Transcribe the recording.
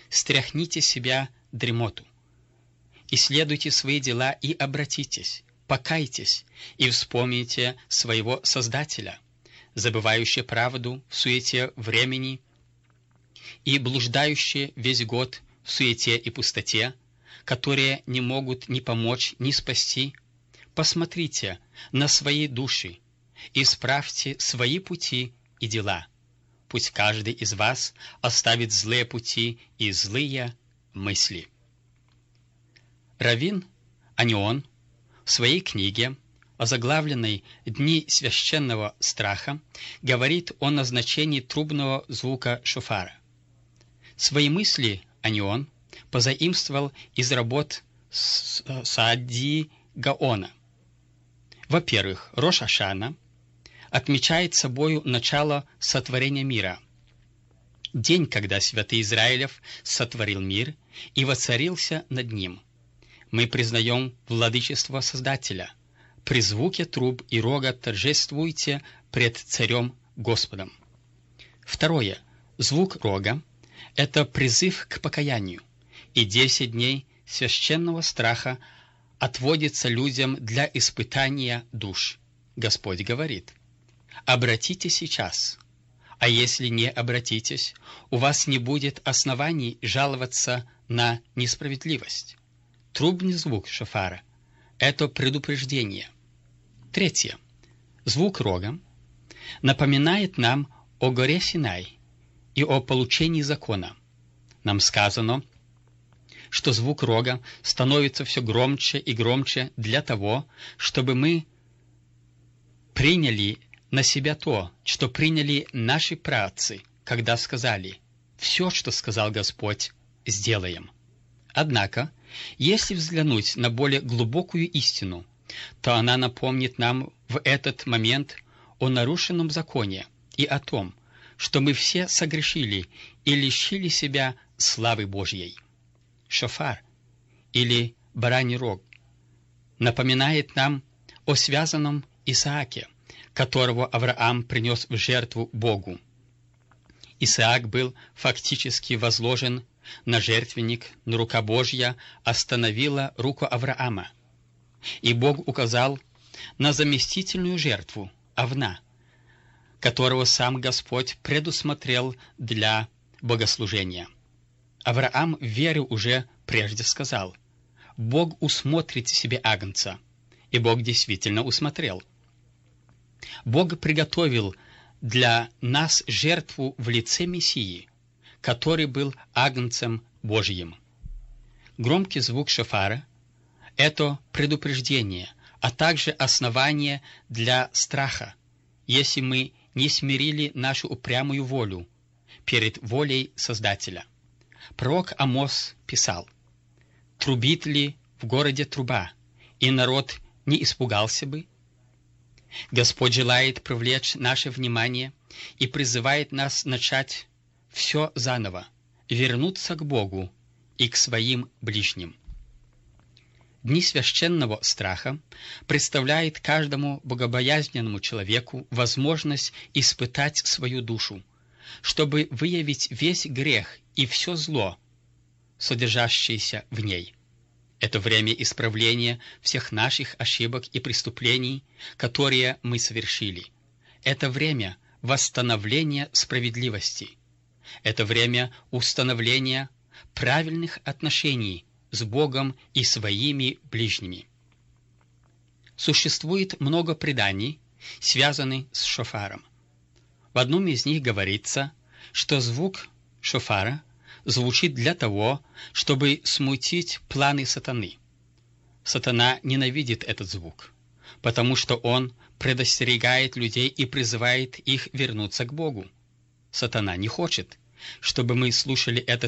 стряхните с себя дремоту. Исследуйте свои дела и обратитесь, покайтесь и вспомните своего Создателя, забывающие правду в суете времени и блуждающие весь год в суете и пустоте, которые не могут ни помочь, ни спасти. Посмотрите на свои души, исправьте свои пути и дела. Пусть каждый из вас оставит злые пути и злые мысли. Раввин Анион в своей книге, озаглавленной «Дни священного страха», говорит о назначении трубного звука шофара. Свои мысли Анион позаимствовал из работ Саади Гаона. Во-первых, Рош Ашана отмечает собою начало сотворения мира, день, когда святый Израилев сотворил мир и воцарился над ним. Мы признаем владычество Создателя. При звуке труб и рога торжествуйте пред Царем Господом. Второе. Звук рога – это призыв к покаянию, и 10 дней священного страха отводится людям для испытания душ. Господь говорит: «Обратитесь сейчас, а если не обратитесь, у вас не будет оснований жаловаться на несправедливость». Трубный звук шофара – это предупреждение. Третье. Звук рога напоминает нам о горе Синай и о получении закона. Нам сказано, что звук рога становится все громче и громче для того, чтобы мы приняли на себя то, что приняли наши праотцы, когда сказали: «Все, что сказал Господь, сделаем». Однако, если взглянуть на более глубокую истину, то она напомнит нам в этот момент о нарушенном законе и о том, что мы все согрешили и лишили себя славы Божьей. Шофар, или бараний рог, напоминает нам о связанном Исааке, которого Авраам принес в жертву Богу. Исаак был фактически возложен на жертвенник, но рука Божья остановила руку Авраама, и Бог указал на заместительную жертву Авна, которого сам Господь предусмотрел для богослужения. Авраам в вере уже прежде сказал: «Бог усмотрит себе агнца», и Бог действительно усмотрел. Бог приготовил для нас жертву в лице Мессии, который был агнцем Божьим. Громкий звук шофара – это предупреждение, а также основание для страха, если мы не смирили нашу упрямую волю перед волей Создателя. Пророк Амос писал: «Трубит ли в городе труба, и народ не испугался бы?» Господь желает привлечь наше внимание и призывает нас начать все заново, вернуться к Богу и к своим ближним. Дни священного страха представляют каждому богобоязненному человеку возможность испытать свою душу, чтобы выявить весь грех и все зло, содержащееся в ней. Это время исправления всех наших ошибок и преступлений, которые мы совершили. Это время восстановления справедливости. Это время установления правильных отношений с Богом и своими ближними. Существует много преданий, связанных с шофаром. В одном из них говорится, что звук шофара звучит для того, чтобы смутить планы сатаны. Сатана ненавидит этот звук, потому что он предостерегает людей и призывает их вернуться к Богу. Сатана не хочет, чтобы мы слушали этот